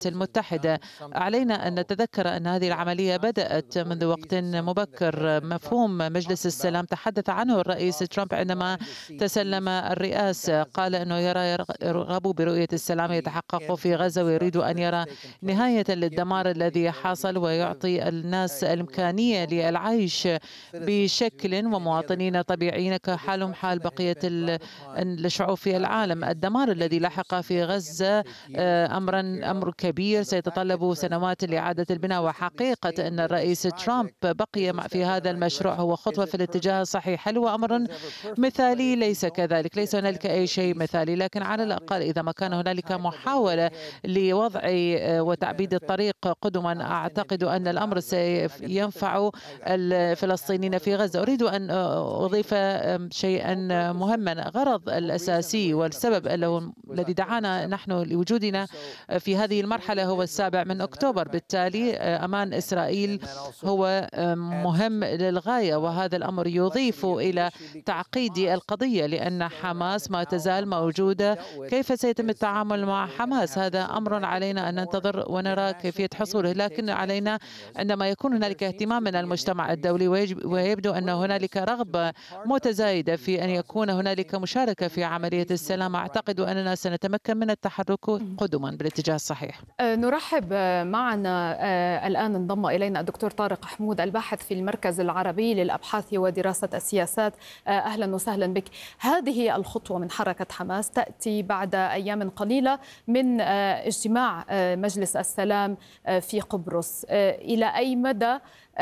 المتحدة. علينا أن نتذكر أن هذه العملية بدأت منذ وقت مبكر. مفهوم مجلس السلام تحدث عنه الرئيس ترامب عندما تسلم الرئاسة. قال أنه يرغب برؤية السلام يتحقق في غزة، ويريد أن يرى نهاية للدمار الذي حصل، ويعطي الناس الإمكانية للعيش بشكل ومواطنين طبيعيين كحالهم حال بقية الشعوب في العالم. الدمار الذي لحق في غزة أمر كبير سيتطلب سنوات لإعادة البناء، وحقيقة أن الرئيس ترامب بقي في هذا المشروع هو خطوة في الاتجاه الصحيح. هل هو أمر مثالي؟ ليس كذلك، ليس هنالك أي شيء مثالي، لكن على الأقل إذا ما كان هنالك محاولة لوضع وتعبيد الطريق قدما، أعتقد أن الأمر سينفع الفلسطينيين في غزة. أريد أن أضيف شيئا مهما. غرض الأساسي والسبب الذي دعانا نحن لوجودنا في هذه المرحلة هو 7 أكتوبر. بالتالي أمان إسرائيل هو مهم للغاية، وهذا الأمر يضيف إلى تعقيد القضية، لأن حماس ما تزال موجودة. كيف سيتم التعامل مع حماس؟ هذا أمر علينا أن ننتظر ونرى كيفية حصوله، لكن علينا عندما يكون هنالك اهتمام من المجتمع الدولي ويبدو أن هنالك رغبة متزايدة في أن يكون هنالك مشاركة في عملية السلام، أعتقد أننا سنتمكن من التحرك قدما بالاتجاه الصحيح. نرحب معنا الآن انضم إلينا الدكتور طارق حمود، الباحث في المركز العربي للأبحاث ودراسة السياسات. أهلا وسهلا بك. هذه الخطوة من حركة حماس تأتي بعد أيام قليلة من اجتماع مجلس السلام في قبرص. إلى أي مدى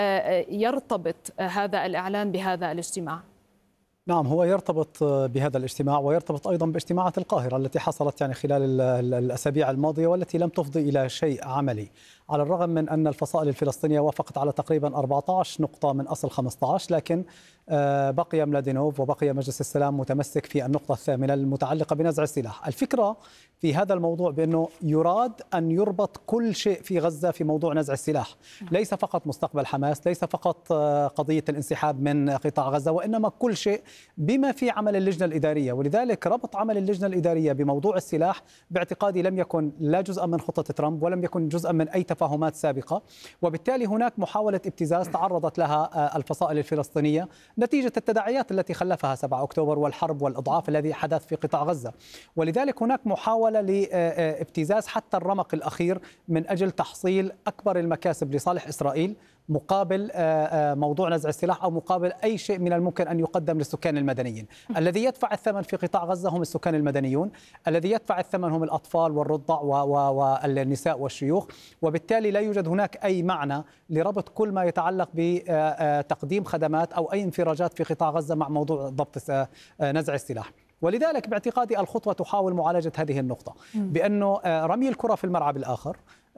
يرتبط هذا الإعلان بهذا الاجتماع؟ نعم، هو يرتبط بهذا الاجتماع ويرتبط أيضا باجتماعات القاهرة التي حصلت خلال الأسابيع الماضية والتي لم تفضي إلى شيء عملي، على الرغم من أن الفصائل الفلسطينية وافقت على تقريبا 14 نقطة من أصل 15، لكن بقي ملادينوف وبقي مجلس السلام متمسك في النقطة الثامنة المتعلقة بنزع السلاح. الفكرة في هذا الموضوع بأنه يراد أن يربط كل شيء في غزة في موضوع نزع السلاح، ليس فقط مستقبل حماس، ليس فقط قضية الانسحاب من قطاع غزة، وإنما كل شيء بما في عمل اللجنة الإدارية. ولذلك ربط عمل اللجنة الإدارية بموضوع السلاح باعتقادي لم يكن لا جزءا من خطة ترامب ولم يكن جزءا من أي تفاهمات سابقة، وبالتالي هناك محاولة ابتزاز تعرضت لها الفصائل الفلسطينية نتيجة التداعيات التي خلفها 7 أكتوبر والحرب والإضعاف الذي حدث في قطاع غزة. ولذلك هناك محاولة لابتزاز حتى الرمق الأخير من أجل تحصيل أكبر المكاسب لصالح إسرائيل مقابل موضوع نزع السلاح أو مقابل أي شيء من الممكن أن يقدم للسكان المدنيين. الذي يدفع الثمن في قطاع غزة هم السكان المدنيون، الذي يدفع الثمن هم الأطفال والرضع والنساء والشيوخ، وبالتالي لا يوجد هناك أي معنى لربط كل ما يتعلق بتقديم خدمات أو أي انفراجات في قطاع غزة مع موضوع ضبط نزع السلاح. ولذلك باعتقادي الخطوة تحاول معالجة هذه النقطة بأنه رمي الكرة في الملعب الآخر،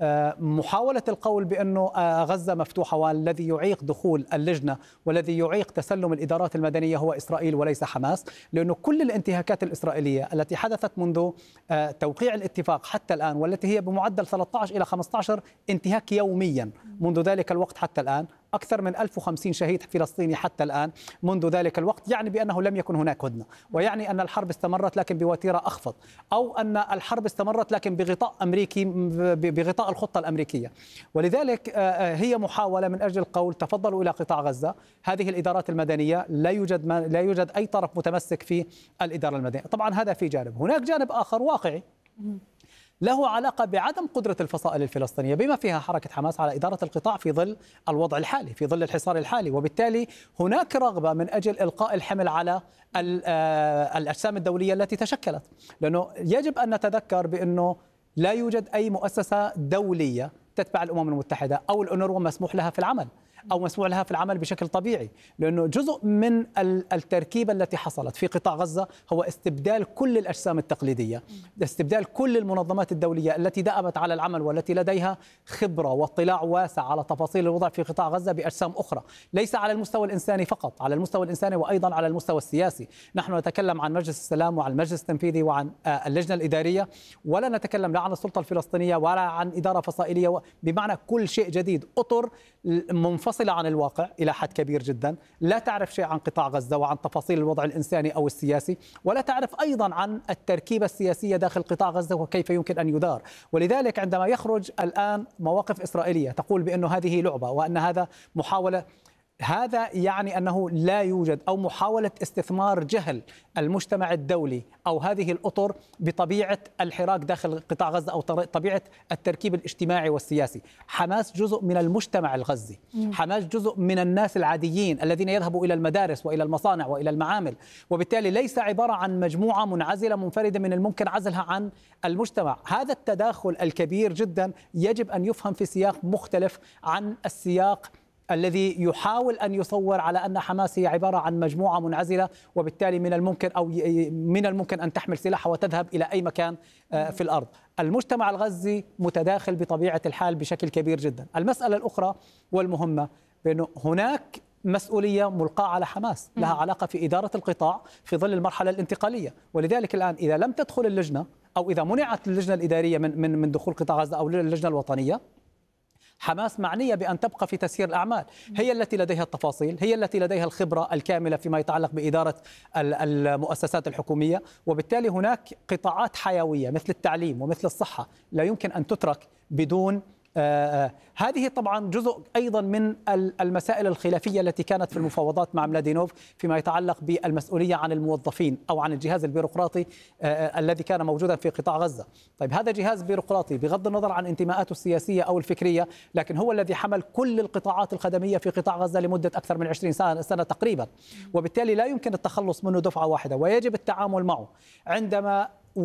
محاولة القول بأنه غزة مفتوحة والذي يعيق دخول اللجنة والذي يعيق تسلم الإدارات المدنية هو إسرائيل وليس حماس، لأنه كل الانتهاكات الإسرائيلية التي حدثت منذ توقيع الاتفاق حتى الآن، والتي هي بمعدل 13 إلى 15 انتهاك يوميا منذ ذلك الوقت حتى الآن، أكثر من 1050 شهيد فلسطيني حتى الآن منذ ذلك الوقت، يعني بأنه لم يكن هناك هدنة، ويعني أن الحرب استمرت لكن بوتيرة أخفض، أو أن الحرب استمرت لكن بغطاء أمريكي، بغطاء الخطة الأمريكية. ولذلك هي محاولة من أجل القول تفضلوا إلى قطاع غزة، هذه الإدارات المدنية لا يوجد أي طرف متمسك في الإدارة المدنية. طبعا هذا في جانب، هناك جانب آخر واقعي له علاقة بعدم قدرة الفصائل الفلسطينية بما فيها حركة حماس على إدارة القطاع في ظل الوضع الحالي، في ظل الحصار الحالي، وبالتالي هناك رغبة من أجل إلقاء الحمل على الأجسام الدولية التي تشكلت، لأنه يجب أن نتذكر بأنه لا يوجد أي مؤسسة دولية تتبع الأمم المتحدة أو الأونروا مسموح لها في العمل أو مسموح لها في العمل بشكل طبيعي، لأنه جزء من التركيبة التي حصلت في قطاع غزة هو استبدال كل الأجسام التقليدية، استبدال كل المنظمات الدولية التي دأبت على العمل والتي لديها خبرة واطلاع واسع على تفاصيل الوضع في قطاع غزة بأجسام أخرى، ليس على المستوى الإنساني فقط، على المستوى الإنساني وأيضا على المستوى السياسي. نحن نتكلم عن مجلس السلام وعن المجلس التنفيذي وعن اللجنة الإدارية، ولا نتكلم لا عن السلطة الفلسطينية ولا عن إدارة فصائلية، بمعنى كل شيء جديد، أطر منفصل منفصلة عن الواقع إلى حد كبير جدا، لا تعرف شيء عن قطاع غزة وعن تفاصيل الوضع الإنساني أو السياسي، ولا تعرف أيضا عن التركيبة السياسية داخل قطاع غزة وكيف يمكن أن يدار. ولذلك عندما يخرج الآن مواقف إسرائيلية تقول بأنه هذه لعبة وأن هذا محاولة، هذا يعني أنه لا يوجد أو محاولة استثمار جهل المجتمع الدولي أو هذه الأطر بطبيعة الحراك داخل قطاع غزة أو طبيعة التركيب الاجتماعي والسياسي. حماس جزء من المجتمع الغزي، حماس جزء من الناس العاديين الذين يذهبوا إلى المدارس وإلى المصانع وإلى المعامل، وبالتالي ليس عبارة عن مجموعة منعزلة منفردة من الممكن عزلها عن المجتمع. هذا التداخل الكبير جدا يجب أن يفهم في سياق مختلف عن السياق الذي يحاول أن يصور على أن حماس هي عبارة عن مجموعة منعزلة، وبالتالي من الممكن أن تحمل سلاحها وتذهب إلى أي مكان في الأرض. المجتمع الغزي متداخل بطبيعة الحال بشكل كبير جدا. المسألة الأخرى والمهمة بأنه هناك مسؤولية ملقاة على حماس لها علاقة في إدارة القطاع في ظل المرحلة الانتقالية، ولذلك الآن إذا لم تدخل اللجنة أو إذا منعت اللجنة الإدارية من دخول قطاع غزة أو اللجنة الوطنية، حماس معنية بأن تبقى في تسيير الأعمال، هي التي لديها التفاصيل، هي التي لديها الخبرة الكاملة فيما يتعلق بإدارة المؤسسات الحكومية، وبالتالي هناك قطاعات حيوية مثل التعليم ومثل الصحة لا يمكن أن تترك بدون هذه طبعا جزء أيضا من المسائل الخلافية التي كانت في المفاوضات مع ملادينوف فيما يتعلق بالمسؤولية عن الموظفين أو عن الجهاز البيروقراطي الذي كان موجودا في قطاع غزة. طيب هذا جهاز بيروقراطي بغض النظر عن انتماءاته السياسية أو الفكرية، لكن هو الذي حمل كل القطاعات الخدمية في قطاع غزة لمدة أكثر من 20 سنة تقريبا، وبالتالي لا يمكن التخلص منه دفعة واحدة ويجب التعامل معه. عندما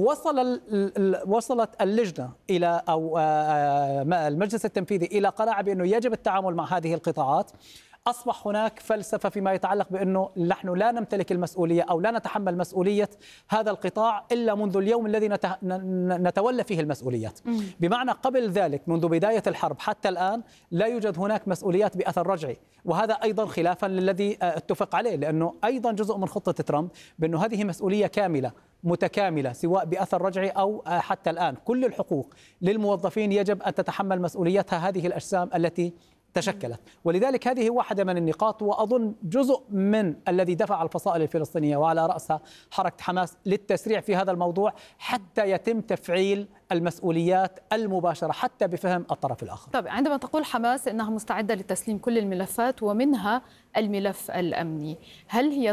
وصلت اللجنة إلى أو المجلس التنفيذي إلى قناعة بأنه يجب التعامل مع هذه القطاعات، أصبح هناك فلسفة فيما يتعلق بأنه نحن لا نمتلك المسؤولية أو لا نتحمل مسؤولية هذا القطاع إلا منذ اليوم الذي نتولى فيه المسؤوليات. بمعنى قبل ذلك منذ بداية الحرب حتى الآن لا يوجد هناك مسؤوليات بأثر رجعي، وهذا أيضا خلافا للذي اتفق عليه، لأنه أيضا جزء من خطة ترامب بأنه هذه مسؤولية كاملة متكاملة سواء بأثر رجعي أو حتى الآن كل الحقوق للموظفين يجب أن تتحمل مسؤوليتها هذه الأجسام التي تشكلت. ولذلك هذه واحدة من النقاط، وأظن جزء من الذي دفع الفصائل الفلسطينية وعلى رأسها حركة حماس للتسريع في هذا الموضوع حتى يتم تفعيل المسؤوليات المباشرة حتى بفهم الطرف الآخر. طيب عندما تقول حماس أنها مستعدة لتسليم كل الملفات ومنها الملف الأمني، هل هي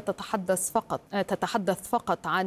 تتحدث فقط عن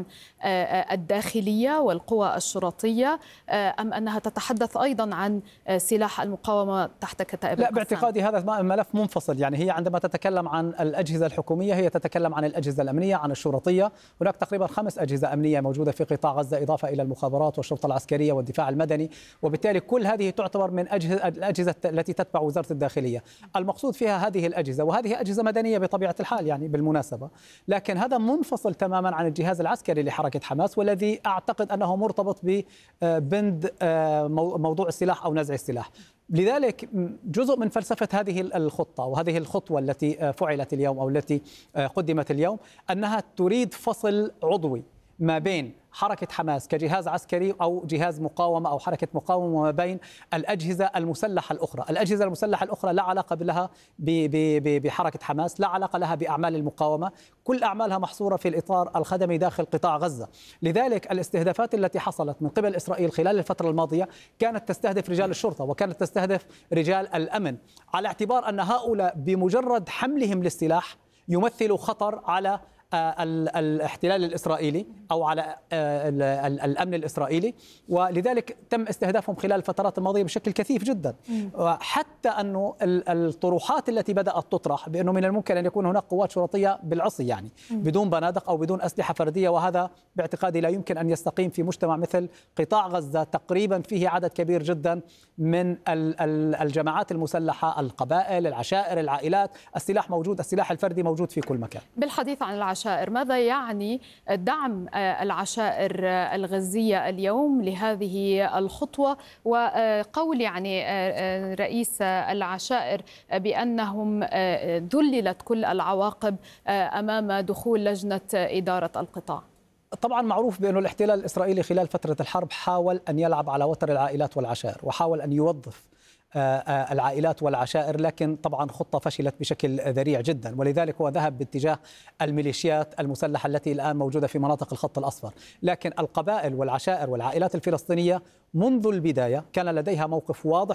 الداخلية والقوى الشرطية أم أنها تتحدث أيضا عن سلاح المقاومة تحت كتائب لا، باعتقادي هذا ملف منفصل. يعني هي عندما تتكلم عن الأجهزة الحكومية هي تتكلم عن الأجهزة الأمنية، عن الشرطية. هناك تقريبا 5 أجهزة أمنية موجودة في قطاع غزة إضافة إلى المخابرات والشرطة العسكرية والدفاع المدني، وبالتالي كل هذه تعتبر من الأجهزة التي تتبع وزارة الداخلية. المقصود فيها هذه الأجهزة، وهذه أجهزة مدنية بطبيعة الحال يعني بالمناسبة، لكن هذا منفصل تماما عن الجهاز العسكري لحركة حماس، والذي أعتقد أنه مرتبط ببند موضوع السلاح أو نزع السلاح. لذلك جزء من فلسفة هذه الخطة وهذه الخطوة التي فعلت اليوم أو التي قدمت اليوم أنها تريد فصل عضوي ما بين حركة حماس كجهاز عسكري أو جهاز مقاومة أو حركة مقاومة وما بين الأجهزة المسلحة الأخرى. الأجهزة المسلحة الأخرى لا علاقة لها بحركة حماس، لا علاقة لها بأعمال المقاومة، كل أعمالها محصورة في الإطار الخدمي داخل قطاع غزة. لذلك الاستهدافات التي حصلت من قبل إسرائيل خلال الفترة الماضية كانت تستهدف رجال الشرطة وكانت تستهدف رجال الأمن، على اعتبار أن هؤلاء بمجرد حملهم للسلاح يمثلوا خطر على الاحتلال الإسرائيلي أو على الأمن الإسرائيلي، ولذلك تم استهدافهم خلال الفترات الماضية بشكل كثيف جدا. حتى أنه الطروحات التي بدأت تطرح بأنه من الممكن أن يكون هناك قوات شرطية بالعصي يعني بدون بنادق أو بدون أسلحة فردية، وهذا باعتقادي لا يمكن أن يستقيم في مجتمع مثل قطاع غزة تقريبا فيه عدد كبير جدا من الجماعات المسلحة، القبائل، العشائر، العائلات. السلاح موجود، السلاح الفردي موجود في كل مكان. بالحديث عن العشائر، ماذا يعني دعم العشائر الغزية اليوم لهذه الخطوة، وقول يعني رئيس العشائر بأنهم ذللت كل العواقب أمام دخول لجنة إدارة القطاع؟ طبعا معروف بأنه الاحتلال الإسرائيلي خلال فترة الحرب حاول أن يلعب على وتر العائلات والعشائر، وحاول أن يوظف العائلات والعشائر، لكن طبعا خطة فشلت بشكل ذريع جدا، ولذلك هو ذهب باتجاه الميليشيات المسلحة التي الآن موجودة في مناطق الخط الأصفر. لكن القبائل والعشائر والعائلات الفلسطينية منذ البداية كان لديها موقف واضح